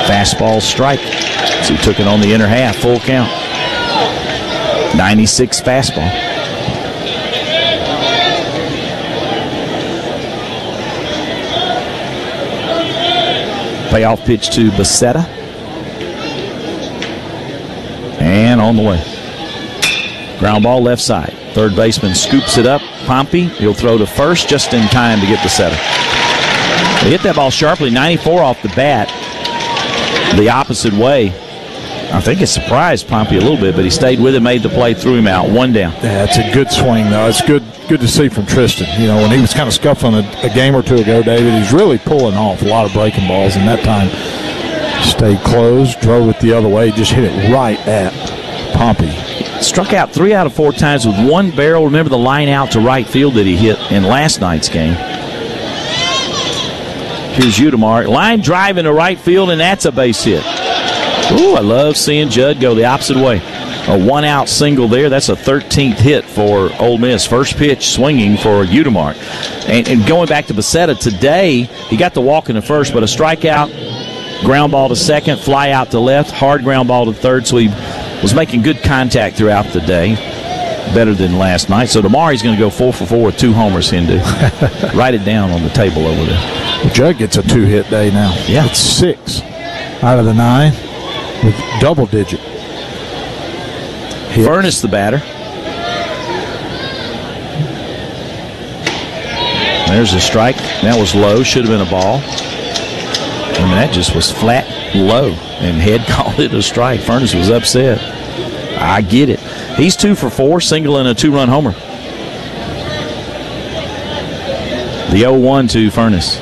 Fastball strike. So he took it on the inner half, full count. 96 fastball. Payoff pitch to Becerra. And on the way. Ground ball left side. Third baseman scoops it up. Pompey, he'll throw to first just in time to get Becerra. They hit that ball sharply, 94 off the bat. The opposite way. I think it surprised Pompey a little bit, but he stayed with it, made the play, threw him out. One down. Yeah, it's a good swing, though. It's good to see from Tristan. You know, when he was kind of scuffling a game or two ago, David, he's really pulling off a lot of breaking balls, and that time stayed closed, drove it the other way, just hit it right at Pompey. Struck out 3 out of 4 times with one barrel. Remember the line out to right field that he hit in last night's game. Here's Udemark. Line drive into right field, and that's a base hit. Ooh, I love seeing Judd go the opposite way. A 1-out single there. That's a 13th hit for Ole Miss. First pitch swinging for Udemark. And going back to Becerra, today he got the walk in the first, but a strikeout, ground ball to second, fly out to left, hard ground ball to third. So he was making good contact throughout the day. Better than last night. So tomorrow he's going to go 4 for 4 with 2 homers, Hindu. Write it down on the table over there. Well, Judd gets a 2-hit day now. Yeah. It's 6 out of the 9 with double-digit hits. Furness the batter. There's a strike. That was low. Should have been a ball. I mean, that just was flat low. And Head called it a strike. Furness was upset. I get it. He's 2 for 4, single and a 2-run homer. The 0-1 to Furness.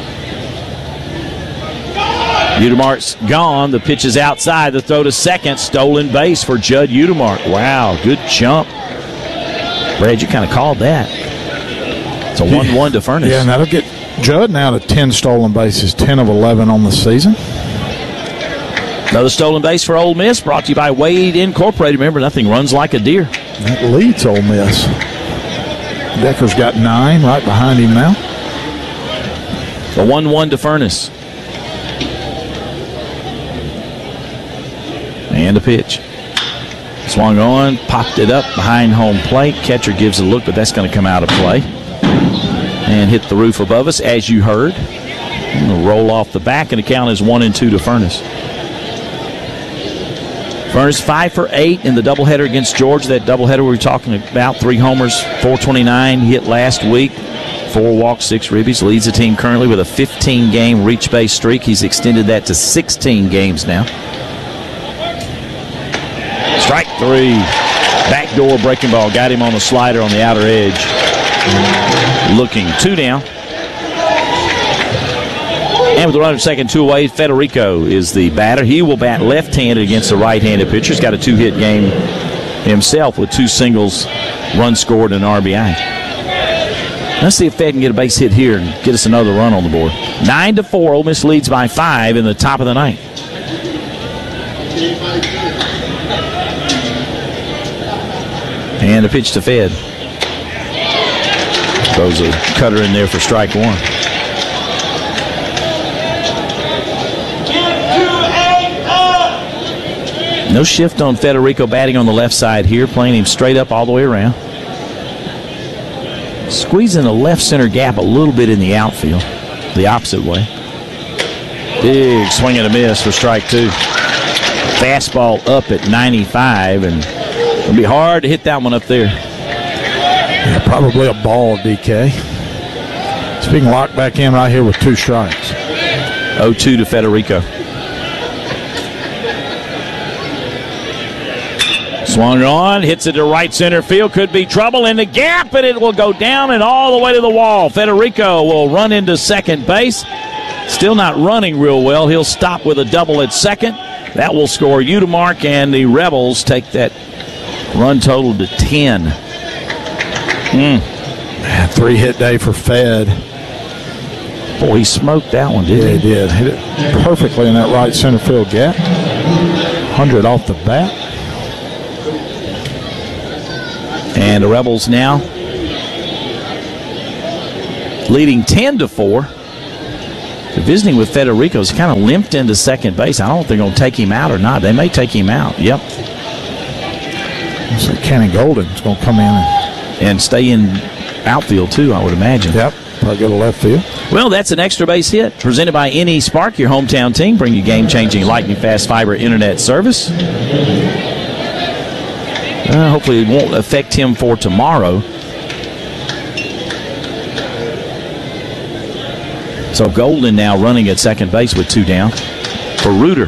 Udemark's gone. The pitch is outside. The throw to second. Stolen base for Judd Udemark. Wow, good jump. Brad, you kind of called that. It's a 1-1 to Furness. Yeah, and that'll get Judd now to 10 stolen bases, 10 of 11 on the season. Another stolen base for Ole Miss, brought to you by Wade Incorporated. Remember, nothing runs like a deer. That leads Ole Miss. Decker's got 9 right behind him now. A 1-1 to Furness. And a pitch. Swung on, popped it up behind home plate. Catcher gives a look, but that's going to come out of play. And hit the roof above us, as you heard. Roll off the back, and the count is 1-2 to Furness. Furness 5 for 8 in the doubleheader against Georgia. That doubleheader we were talking about, 3 homers, 429 hit last week, 4 walks, 6 ribbies. Leads the team currently with a 15-game reach base streak. He's extended that to 16 games now. Strike 3. Backdoor breaking ball. Got him on the slider on the outer edge. Looking 2 down. And with the runner second, 2 away, Federico is the batter. He will bat left-handed against the right-handed pitcher. He's got a 2-hit game himself with 2 singles, run scored, and RBI. Let's see if Fed can get a base hit here and get us another run on the board. 9-4, Ole Miss leads by 5 in the top of the ninth. And a pitch to Fed. Throws a cutter in there for strike 1. No shift on Federico batting on the left side here, playing him straight up all the way around. Squeezing the left center gap a little bit in the outfield, the opposite way. Big swing and a miss for strike 2. Fastball up at 95, and it'll be hard to hit that one up there. Yeah, probably a ball, DK. It's being locked back in right here with 2 strikes. 0-2 to Federico. Swung on, hits it to right center field. Could be trouble in the gap, and it will go down and all the way to the wall. Federico will run into second base. Still not running real well. He'll stop with a double at second. That will score Udemark, and the Rebels take that run total to 10. 3-hit day for Fed. Boy, he smoked that one, didn't he? Yeah, he did. Hit it perfectly in that right center field gap. 100 off the bat. And the Rebels now leading 10-4. visiting with Federico's. He kind of limped into second base. I don't know if they're going to take him out or not. They may take him out. Yep. So Cannon Golden's going to come in and stay in outfield, too, I would imagine. Yep. Probably go to left field. Well, that's an extra base hit presented by NE Spark, your hometown team. Bring you game-changing lightning fast fiber internet service. Hopefully it won't affect him for tomorrow. So Golden now running at second base with 2 down for Reuter.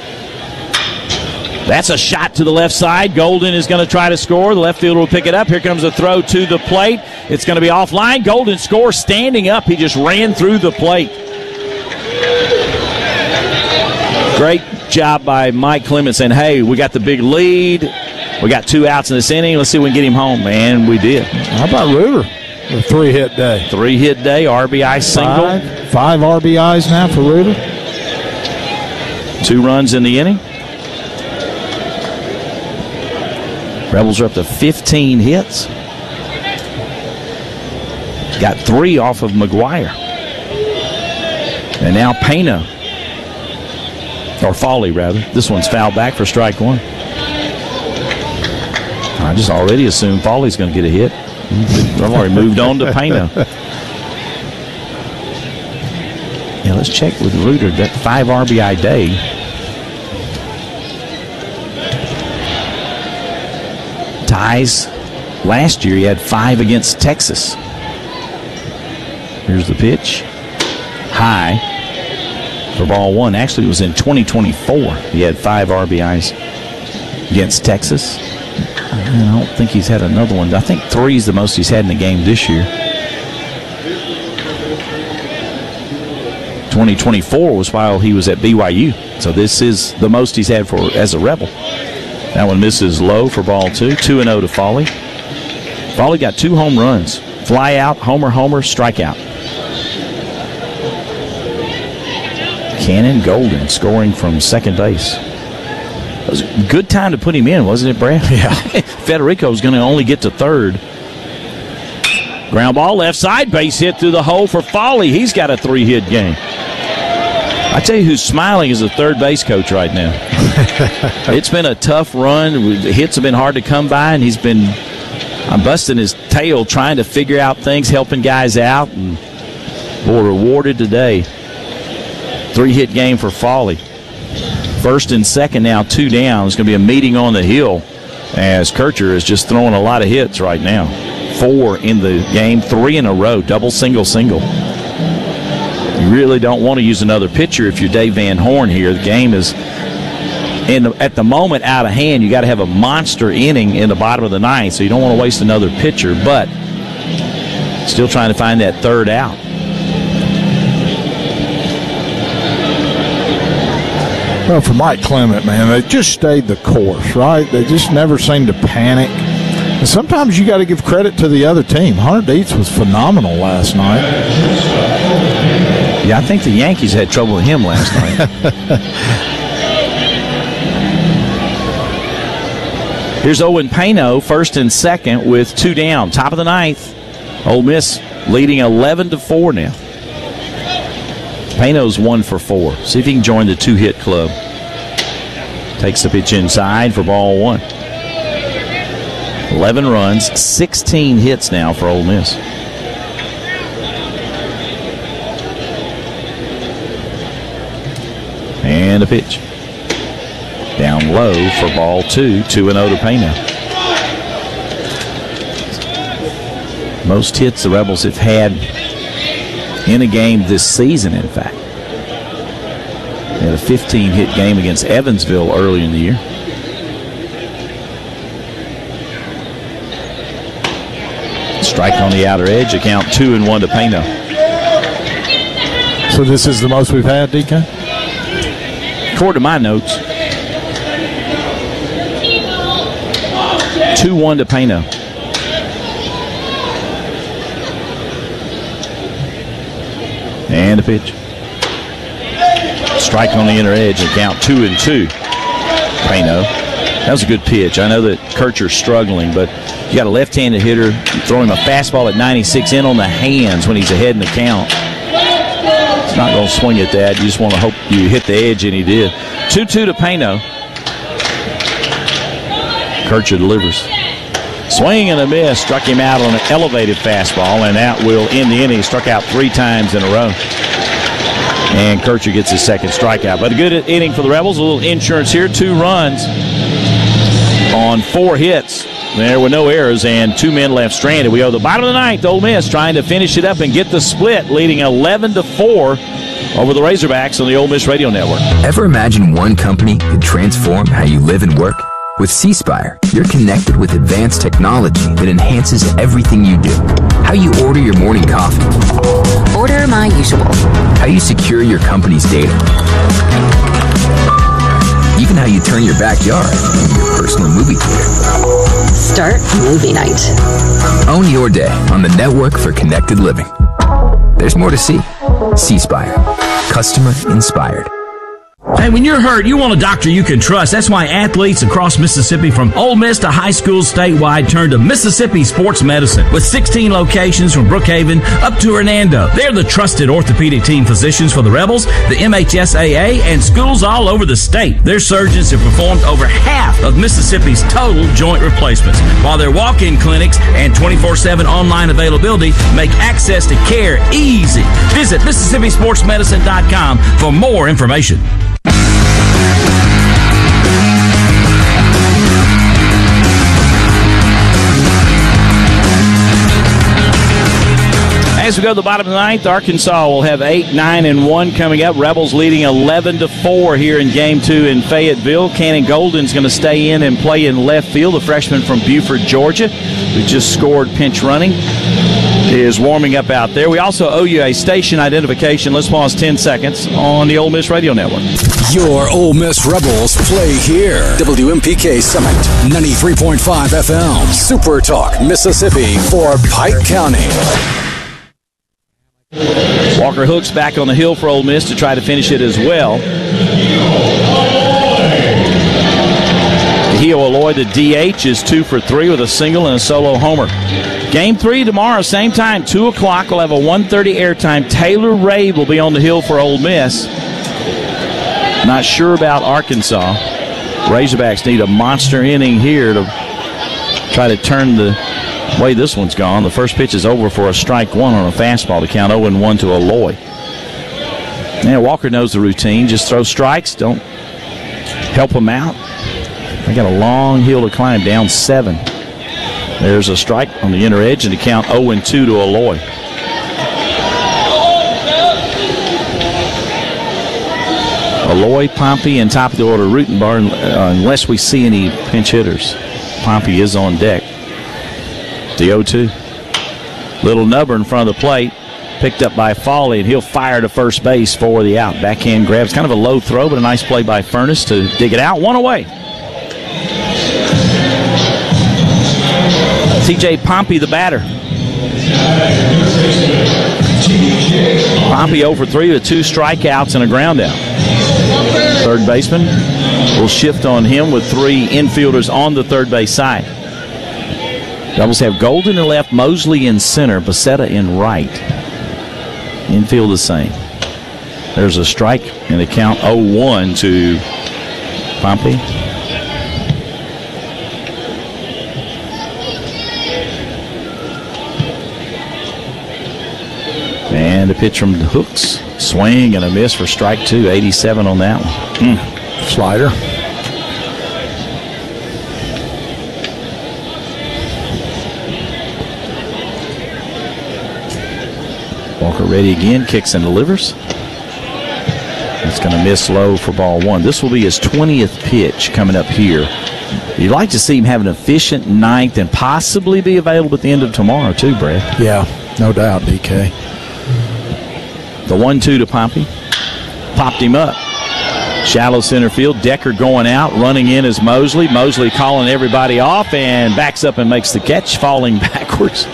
That's a shot to the left side. Golden is going to try to score. The left fielder will pick it up. Here comes a throw to the plate. It's going to be offline. Golden scores standing up. He just ran through the plate. Great job by Mike Clement saying, hey, we got the big lead. We got 2 outs in this inning. Let's see if we can get him home. And we did. How about Reuter? A 3-hit day. 3-hit day, RBI single. 5 RBIs now for Reuter. 2 runs in the inning. Rebels are up to 15 hits. Got 3 off of McGuire. And now Pena. Or Foley, rather. This one's fouled back for strike 1. I just already assumed Foley's going to get a hit. I've already moved on to Pena. Yeah, let's check with Reuter. That 5 RBI day. Ties. Last year he had 5 against Texas. Here's the pitch. High for ball 1. Actually, it was in 2024. He had 5 RBIs against Texas. I don't think he's had another one. I think 3 is the most he's had in the game this year. 2024 was while he was at BYU. So this is the most he's had for as a Rebel. That one misses low for ball 2. 2-0 to Foley. Foley got 2 home runs. Fly out, homer, strikeout. Cannon Golden scoring from second base. It was a good time to put him in, wasn't it, Brad? Yeah. Federico's going to only get to third. Ground ball left side, base hit through the hole for Foley. He's got a 3-hit game. I tell you who's smiling is the third base coach right now. It's been a tough run. The hits have been hard to come by, and I'm busting his tail trying to figure out things, helping guys out, and boy, rewarded today. 3-hit game for Foley. First and second now, 2 down. It's going to be a meeting on the hill as Kircher is just throwing a lot of hits right now. 4 in the game, 3 in a row, double, single. You really don't want to use another pitcher if you're Dave Van Horn here. The game is, at the moment, out of hand. You got to have a monster inning in the bottom of the 9th, so you don't want to waste another pitcher, but still trying to find that third out. Well, for Mike Clement, man, they just stayed the course, right? They just never seemed to panic. And sometimes you got to give credit to the other team. Hunter Dietz was phenomenal last night. Yeah, I think the Yankees had trouble with him last night. Here's Owen Peno, first and second with 2 down. Top of the 9th. Ole Miss leading 11-4 now. Peno's 1 for 4. See if he can join the 2-hit club. Takes the pitch inside for ball 1. 11 runs, 16 hits now for Ole Miss. And a pitch. Down low for ball 2. 2-0 to Peno. Most hits the Rebels have had in a game this season, in fact. They had a 15-hit game against Evansville early in the year. Strike on the outer edge, a count 2-1 to Peno. So this is the most we've had, DK? According to my notes, 2-1 to Peno. And a pitch. Strike on the inner edge and count 2-2. Peno. That was a good pitch. I know that Kircher's struggling, but you got a left-handed hitter. You throw him a fastball at 96 in on the hands when he's ahead in the count. He's not going to swing at that. You just want to hope you hit the edge, and he did. 2-2 to Pano. Kircher delivers. Swing and a miss. Struck him out on an elevated fastball, and that will end the inning. He struck out 3 times in a row. And Kircher gets his second strikeout. But a good inning for the Rebels. A little insurance here. 2 runs on 4 hits. There were no errors and 2 men left stranded. We go to the bottom of the ninth. Ole Miss trying to finish it up and get the split, leading 11-4 over the Razorbacks on the Ole Miss Radio Network. Ever imagine one company could transform how you live and work? With C-Spire, you're connected with advanced technology that enhances everything you do. How you order your morning coffee. Order my usual. How you secure your company's data. Even how you turn your backyard into your personal movie theater. Start movie night. Own your day on the network for connected living. There's more to see. C-Spire. Customer inspired. Hey, when you're hurt, you want a doctor you can trust. That's why athletes across Mississippi, from Ole Miss to high schools statewide, turn to Mississippi Sports Medicine. With 16 locations from Brookhaven up to Hernando, they're the trusted orthopedic team physicians for the Rebels, the MHSAA, and schools all over the state. Their surgeons have performed over half of Mississippi's total joint replacements, while their walk-in clinics and 24/7 online availability make access to care easy. Visit MississippiSportsMedicine.com for more information. As we go to the bottom of the ninth, Arkansas will have 8, 9, and 1 coming up. Rebels leading 11-4 here in Game 2 in Fayetteville. Cannon Golden's going to stay in and play in left field. The freshman from Buford, Georgia, who just scored pinch running, is warming up out there. We also owe you a station identification. Let's pause 10 seconds on the Ole Miss Radio Network. Your Ole Miss Rebels play here. WMPK Summit, 93.5 FM. Super Talk, Mississippi for Pike County. Walker Hooks back on the hill for Ole Miss to try to finish it as well. Hio Aloy, the DH, is 2 for 3 with a single and a solo homer. Game 3 tomorrow, same time, 2 o'clock. We'll have a 1:30 airtime. Taylor Rabe will be on the hill for Ole Miss. Not sure about Arkansas. Razorbacks need a monster inning here to try to turn the way this one's gone. The first pitch is over for a strike 1 on a fastball to count 0-1 to Aloy. Yeah, Walker knows the routine. Just throw strikes. Don't help him out. They got a long hill to climb, down 7. There's a strike on the inner edge, and to count 0-2 to Aloy. Aloy, Pompey, and top of the order Rutenbar, unless we see any pinch hitters. Pompey is on deck. The 0-2. Little nubber in front of the plate. Picked up by Foley, and he'll fire to first base for the out. Backhand grabs. Kind of a low throw, but a nice play by Furness to dig it out. 1 away. TJ Pompey, the batter. Pompey 0 for 3 with 2 strikeouts and a ground out. Third baseman will shift on him with 3 infielders on the third base side. Rebels have Golden in left, Mosley in center, Becerra in right. Infield the same. There's a strike and a count 0-1 to Pompey. And a pitch from Hooks. Swing and a miss for strike 2. 87 on that one. Slider. Walker ready again, kicks and delivers. It's going to miss low for ball 1. This will be his 20th pitch coming up here. You'd like to see him have an efficient 9th and possibly be available at the end of tomorrow too, Brad. Yeah, no doubt, DK. The 1-2 to Pompey. Popped him up. Shallow center field. Decker going out. Running in is Mosley. Mosley calling everybody off and backs up and makes the catch, falling backwards.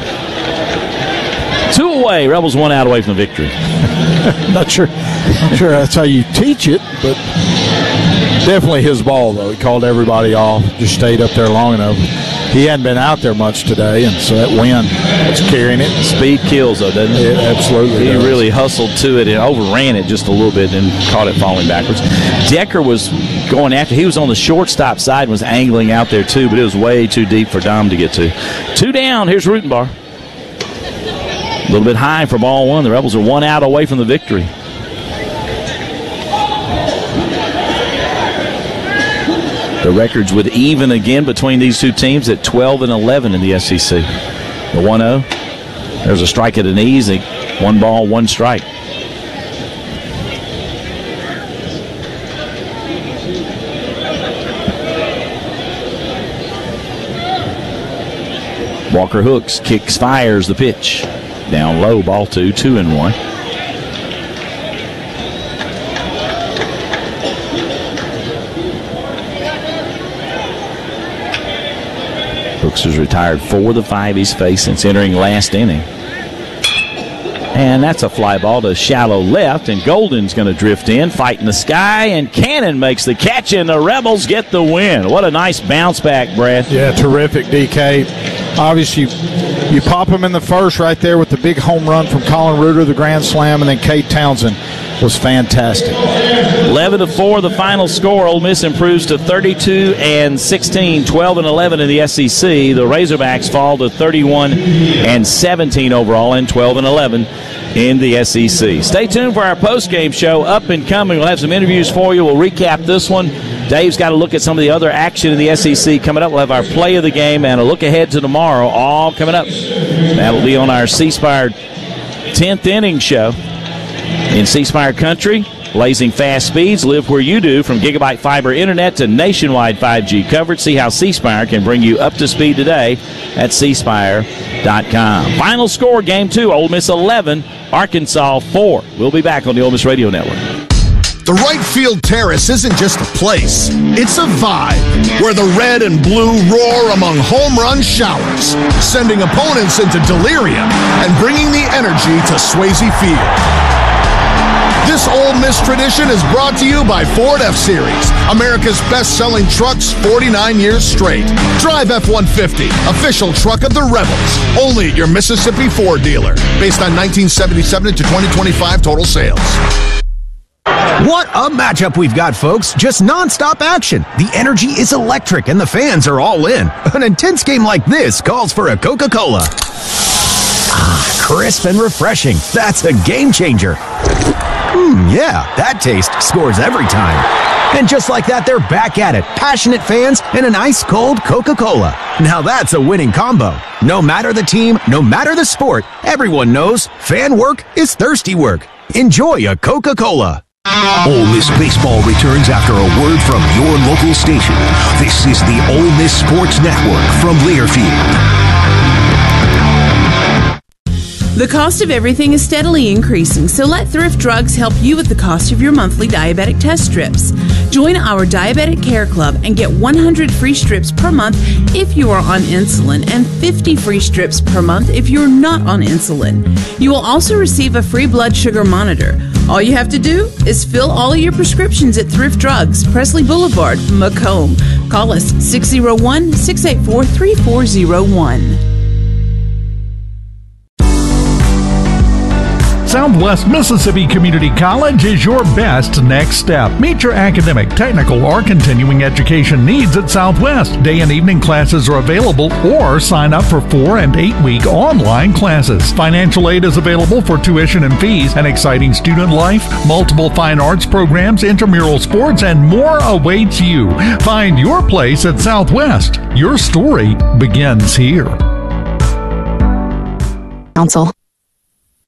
2 away. Rebels 1 out away from the victory. Not sure that's how you teach it, but definitely his ball, though. He called everybody off, just stayed up there long enough. he hadn't been out there much today, and so that wind was carrying it. Speed kills, though, doesn't it? It absolutely He does. really hustled to it and overran it just a little bit and caught it falling backwards. Decker was going after. He was on the shortstop side and was angling out there, too, but it was way too deep for Dom to get to. 2 down. Here's Rutenbar. A little bit high for ball one. The Rebels are 1 out away from the victory. The records would even again between these two teams at 12-11 in the SEC. The 1-0. There's a strike at an easy. 1 ball, 1 strike. Walker hooks, kicks, fires the pitch. Down low, ball 2, 2-1. Hooks is retired for the 5 he's faced since entering last inning. And that's a fly ball to shallow left, and Golden's going to drift in, fight in the sky, and Cannon makes the catch, and the Rebels get the win. What a nice bounce back, Brad. Yeah, terrific, DK. Obviously, you pop him in the first right there with the big home run from Colin Reuter, the grand slam, and then Kate Townsend was fantastic. 11-4, the final score. Ole Miss improves to 32-16, 12-11 in the SEC. The Razorbacks fall to 31-17 overall and 12-11 in the SEC. Stay tuned for our post-game show. Up and coming. We'll have some interviews for you. We'll recap this one. Dave's got to look at some of the other action in the SEC coming up. We'll have our play of the game and a look ahead to tomorrow, all coming up. That'll be on our C Spire 10th inning show. In C Spire country, blazing fast speeds, live where you do, from gigabyte fiber internet to nationwide 5G coverage. See how C Spire can bring you up to speed today at cspire.com. Final score, game 2, Ole Miss 11, Arkansas 4. We'll be back on the Ole Miss Radio Network. The right field terrace isn't just a place, it's a vibe where the red and blue roar among home run showers, sending opponents into delirium and bringing the energy to Swayze Field. This Ole Miss tradition is brought to you by Ford F-Series, America's best-selling trucks 49 years straight. Drive F-150, official truck of the Rebels, only at your Mississippi Ford dealer, based on 1977 to 2025 total sales. What a matchup we've got, folks. Just nonstop action. The energy is electric and the fans are all in. An intense game like this calls for a Coca-Cola. Ah, crisp and refreshing. That's a game changer. Yeah, that taste scores every time. And just like that, they're back at it. Passionate fans and an ice-cold Coca-Cola. Now that's a winning combo. No matter the team, no matter the sport, everyone knows fan work is thirsty work. Enjoy a Coca-Cola. Ole Miss baseball returns after a word from your local station. This is the Ole Miss Sports Network from Learfield. The cost of everything is steadily increasing, so let Thrift Drugs help you with the cost of your monthly diabetic test strips. Join our Diabetic Care Club and get 100 free strips per month if you are on insulin and 50 free strips per month if you're not on insulin. You will also receive a free blood sugar monitor. All you have to do is fill all of your prescriptions at Thrift Drugs, Presley Boulevard, Macomb. Call us 601-684-3401. Southwest Mississippi Community College is your best next step. Meet your academic, technical, or continuing education needs at Southwest. Day and evening classes are available, or sign up for 4- and 8-week online classes. Financial aid is available for tuition and fees, an exciting student life, multiple fine arts programs, intramural sports, and more awaits you. Find your place at Southwest. Your story begins here. Council.